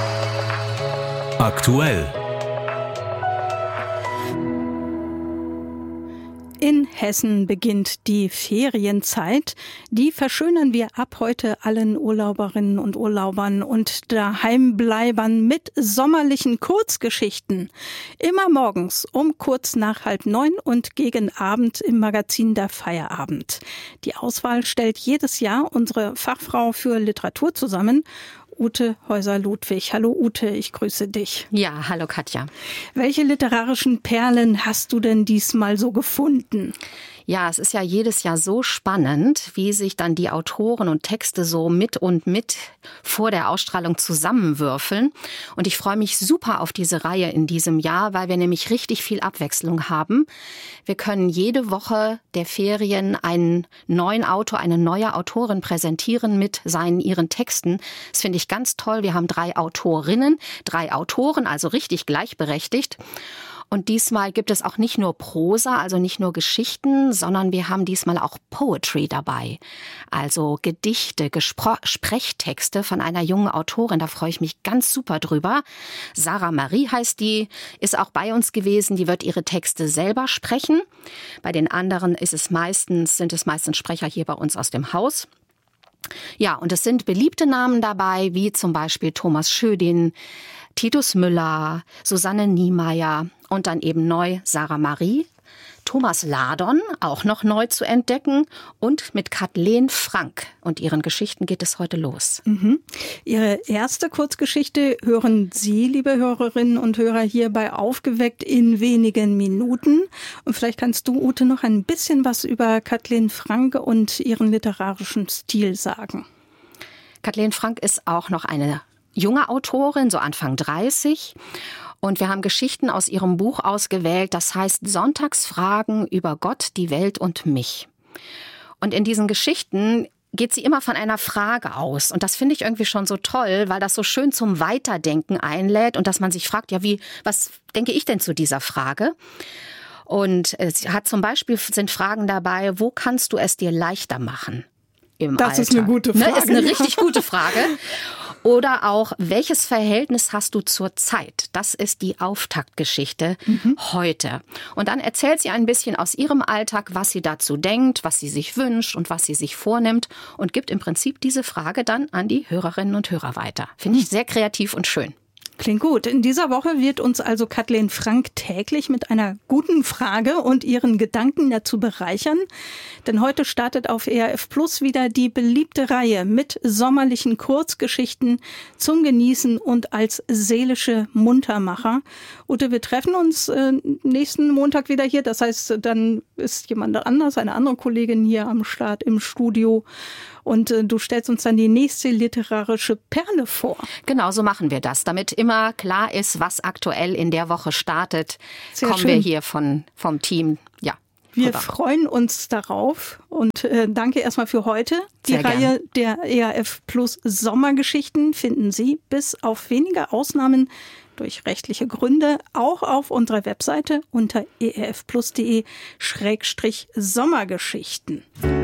Aktuell. In Hessen beginnt die Ferienzeit. Die verschönern wir ab heute allen Urlauberinnen und Urlaubern und Daheimbleibern mit sommerlichen Kurzgeschichten. Immer morgens um kurz nach 8:30 und gegen Abend im Magazin Der Feierabend. Die Auswahl stellt jedes Jahr unsere Fachfrau für Literatur zusammen, Ute Häuser-Ludwig. Hallo Ute, ich grüße dich. Ja, hallo Katja. Welche literarischen Perlen hast du denn diesmal so gefunden? Ja, es ist ja jedes Jahr so spannend, wie sich dann die Autoren und Texte so mit vor der Ausstrahlung zusammenwürfeln. Und ich freue mich super auf diese Reihe in diesem Jahr, weil wir nämlich richtig viel Abwechslung haben. Wir können jede Woche der Ferien einen neuen Autor, eine neue Autorin präsentieren mit ihren Texten. Das finde ich ganz toll. Wir haben 3 Autorinnen, 3 Autoren, also richtig gleichberechtigt. Und diesmal gibt es auch nicht nur Prosa, also nicht nur Geschichten, sondern wir haben diesmal auch Poetry dabei. Also Gedichte, Sprechtexte von einer jungen Autorin, da freue ich mich ganz super drüber. Sarah Marie heißt die, ist auch bei uns gewesen, die wird ihre Texte selber sprechen. Bei den anderen sind es meistens Sprecher hier bei uns aus dem Haus. Ja, und es sind beliebte Namen dabei, wie zum Beispiel Thomas Schödin, Titus Müller, Susanne Niemeyer und dann eben neu Sarah Marie, Thomas Ladon, auch noch neu zu entdecken, und mit Kathleen Frank. Und ihren Geschichten geht es heute los. Ihre erste Kurzgeschichte hören Sie, liebe Hörerinnen und Hörer, hier bei Aufgeweckt in wenigen Minuten. Und vielleicht kannst du, Ute, noch ein bisschen was über Kathleen Frank und ihren literarischen Stil sagen. Kathleen Frank ist auch noch eine junge Autorin, so Anfang 30. Und wir haben Geschichten aus ihrem Buch ausgewählt, das heißt Sonntagsfragen über Gott, die Welt und mich. Und in diesen Geschichten geht sie immer von einer Frage aus. Und das finde ich irgendwie schon so toll, weil das so schön zum Weiterdenken einlädt und dass man sich fragt, was denke ich denn zu dieser Frage? Und es hat zum Beispiel, sind Fragen dabei, wo kannst du es dir leichter machen im Alltag? Das ist eine gute Frage. Ist eine richtig gute Frage. Oder auch, welches Verhältnis hast du zur Zeit? Das ist die Auftaktgeschichte heute. Und dann erzählt sie ein bisschen aus ihrem Alltag, was sie dazu denkt, was sie sich wünscht und was sie sich vornimmt und gibt im Prinzip diese Frage dann an die Hörerinnen und Hörer weiter. Finde ich sehr kreativ und schön. Klingt gut. In dieser Woche wird uns also Kathleen Frank täglich mit einer guten Frage und ihren Gedanken dazu bereichern. Denn heute startet auf ERF Plus wieder die beliebte Reihe mit sommerlichen Kurzgeschichten zum Genießen und als seelische Muntermacher. Ute, wir treffen uns nächsten Montag wieder hier. Das heißt, dann ist jemand anders, eine andere Kollegin hier am Start im Studio. Und du stellst uns dann die nächste literarische Perle vor. Genau, so machen wir das. Damit immer klar ist, was aktuell in der Woche startet, kommen schön. wir hier vom Team, Wir freuen uns darauf und danke erstmal für heute. Die Sehr Reihe der ERF Plus Sommergeschichten finden Sie bis auf wenige Ausnahmen durch rechtliche Gründe auch auf unserer Webseite unter erfplus.de/Sommergeschichten.